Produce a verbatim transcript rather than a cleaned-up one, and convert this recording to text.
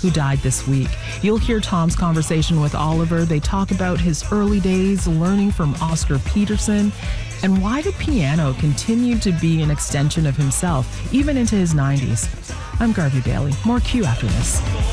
who died this week. You'll hear Tom's conversation with Oliver. They talk about his early days learning from Oscar Peterson and why the piano continued to be an extension of himself, even into his nineties. I'm Garvey Bailey. More Q after this.